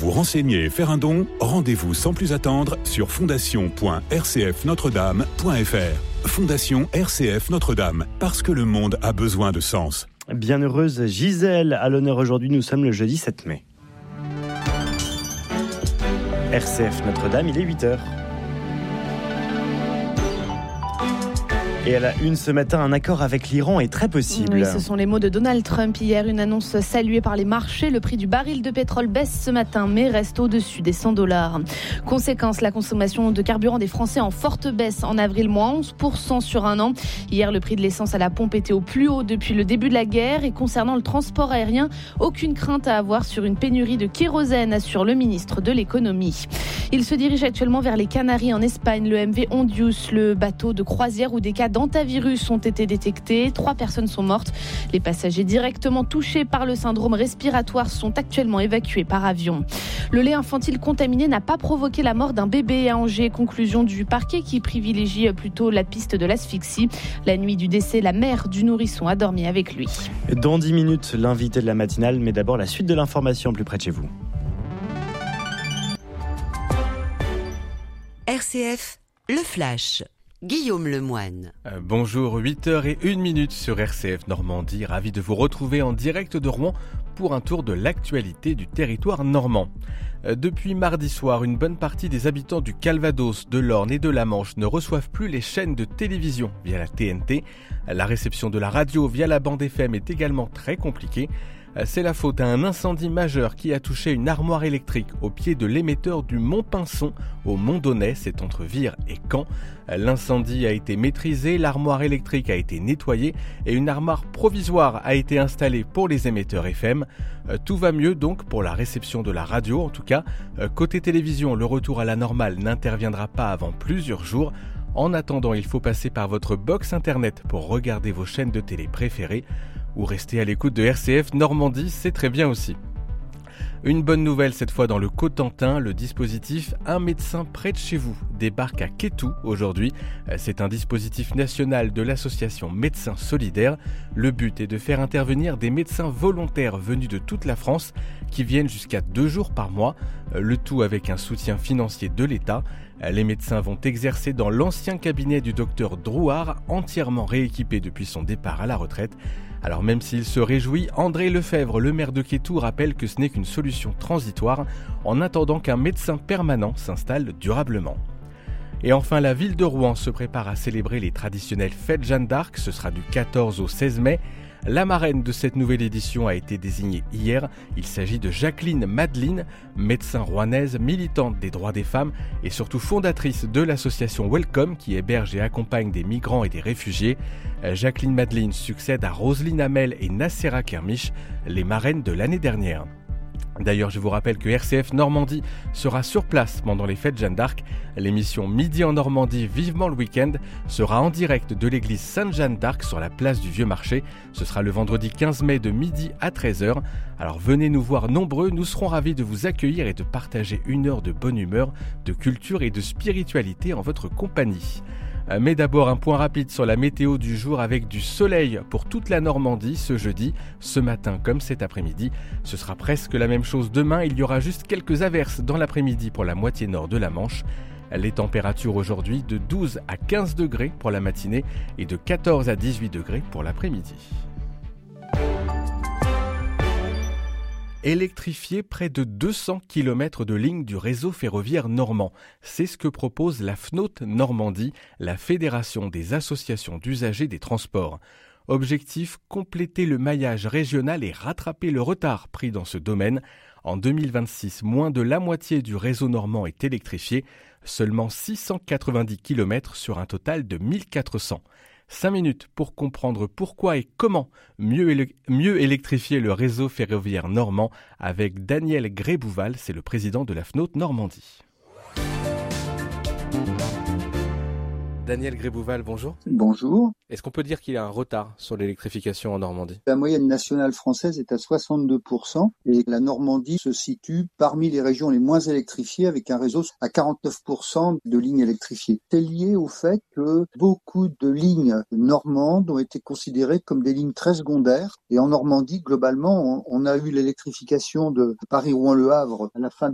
vous renseigner et faire un don, rendez-vous sans plus attendre sur fondation.rcfnotredame.fr. Fondation RCF Notre-Dame, parce que le monde a besoin de sens. Bienheureuse Gisèle, à l'honneur aujourd'hui, nous sommes le jeudi 7 mai. RCF Notre-Dame, il est 8h. Et à la une ce matin, un accord avec l'Iran est très possible. Oui, ce sont les mots de Donald Trump hier, une annonce saluée par les marchés. Le prix du baril de pétrole baisse ce matin, mais reste au-dessus des $100. Conséquence, la consommation de carburant des Français en forte baisse en avril, moins 11% sur un an. Hier, le prix de l'essence à la pompe était au plus haut depuis le début de la guerre. Et concernant le transport aérien, aucune crainte à avoir sur une pénurie de kérosène, assure le ministre de l'économie. Il se dirige actuellement vers les Canaries en Espagne, le MV Hondius, le bateau de croisière où des cas d'antivirus ont été détectés. 3 personnes sont mortes. Les passagers directement touchés par le syndrome respiratoire sont actuellement évacués par avion. Le lait infantile contaminé n'a pas provoqué la mort d'un bébé à Angers. Conclusion du parquet qui privilégie plutôt la piste de l'asphyxie. La nuit du décès, la mère du nourrisson a dormi avec lui. Dans 10 minutes, l'invité de la matinale, mais d'abord la suite de l'information plus près de chez vous. RCF, le Flash. Guillaume Lemoine. Bonjour, 8h01 sur RCF Normandie. Ravi de vous retrouver en direct de Rouen pour un tour de l'actualité du territoire normand. Depuis mardi soir, une bonne partie des habitants du Calvados, de l'Orne et de la Manche ne reçoivent plus les chaînes de télévision via la TNT. La réception de la radio via la bande FM est également très compliquée. C'est la faute à un incendie majeur qui a touché une armoire électrique au pied de l'émetteur du Mont-Pinçon au Mont-Donnay, c'est entre Vire et Caen. L'incendie a été maîtrisé, l'armoire électrique a été nettoyée et une armoire provisoire a été installée pour les émetteurs FM. Tout va mieux donc pour la réception de la radio en tout cas. Côté télévision, le retour à la normale n'interviendra pas avant plusieurs jours. En attendant, il faut passer par votre box internet pour regarder vos chaînes de télé préférées ou rester à l'écoute de RCF Normandie, c'est très bien aussi. Une bonne nouvelle cette fois dans le Cotentin, le dispositif Un médecin près de chez vous débarque à Quétou aujourd'hui. C'est un dispositif national de l'association Médecins Solidaires. Le but est de faire intervenir des médecins volontaires venus de toute la France qui viennent jusqu'à 2 jours par mois, le tout avec un soutien financier de l'État. Les médecins vont exercer dans l'ancien cabinet du docteur Drouard, entièrement rééquipé depuis son départ à la retraite. Alors même s'il se réjouit, André Lefebvre, le maire de Quétou, rappelle que ce n'est qu'une solution transitoire en attendant qu'un médecin permanent s'installe durablement. Et enfin, la ville de Rouen se prépare à célébrer les traditionnelles fêtes Jeanne d'Arc, ce sera du 14 au 16 mai. La marraine de cette nouvelle édition a été désignée hier. Il s'agit de Jacqueline Madeline, médecin rouennaise, militante des droits des femmes et surtout fondatrice de l'association Welcome qui héberge et accompagne des migrants et des réfugiés. Jacqueline Madeline succède à Roselyne Hamel et Nacera Kermiche, les marraines de l'année dernière. D'ailleurs, je vous rappelle que RCF Normandie sera sur place pendant les fêtes Jeanne d'Arc. L'émission Midi en Normandie, vivement le week-end, sera en direct de l'église Sainte-Jeanne d'Arc sur la place du Vieux-Marché. Ce sera le vendredi 15 mai de midi à 13h. Alors venez nous voir nombreux, nous serons ravis de vous accueillir et de partager 1 heure de bonne humeur, de culture et de spiritualité en votre compagnie. Mais d'abord un point rapide sur la météo du jour avec du soleil pour toute la Normandie ce jeudi, ce matin comme cet après-midi. Ce sera presque la même chose demain, il y aura juste quelques averses dans l'après-midi pour la moitié nord de la Manche. Les températures aujourd'hui de 12 à 15 degrés pour la matinée et de 14 à 18 degrés pour l'après-midi. Électrifier près de 200 km de lignes du réseau ferroviaire normand. C'est ce que propose la FNOT Normandie, la Fédération des associations d'usagers des transports. Objectif, compléter le maillage régional et rattraper le retard pris dans ce domaine. En 2026, moins de la moitié du réseau normand est électrifié, seulement 690 km sur un total de 1400. 5 minutes pour comprendre pourquoi et comment mieux électrifier le réseau ferroviaire normand avec Daniel Grébouval, c'est le président de la FNOT Normandie. Daniel Grébouval, bonjour. Bonjour. Est-ce qu'on peut dire qu'il y a un retard sur l'électrification en Normandie ? La moyenne nationale française est à 62% et la Normandie se situe parmi les régions les moins électrifiées avec un réseau à 49% de lignes électrifiées. C'est lié au fait que beaucoup de lignes normandes ont été considérées comme des lignes très secondaires et en Normandie, globalement, on a eu l'électrification de Paris-Rouen-Le Havre à la fin